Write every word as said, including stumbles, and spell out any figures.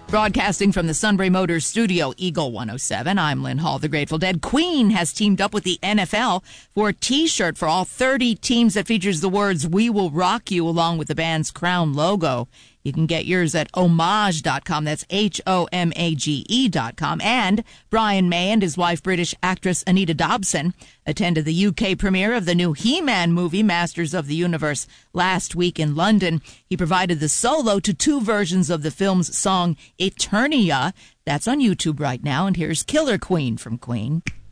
Broadcasting from the Sunbury Motors studio, Eagle one oh seven, I'm Lynn Hall, the Grateful Dead. Queen has teamed up with the N F L for a T-shirt for all thirty teams that features the words, "We Will Rock You," along with the band's crown logo. You can get yours at homage dot com. That's H O M A G E dot com. And Brian May and his wife, British actress Anita Dobson, attended the U K premiere of the new He-Man movie, Masters of the Universe, last week in London. He provided the solo to two versions of the film's song, Eternia. That's on YouTube right now. And here's Killer Queen from Queen.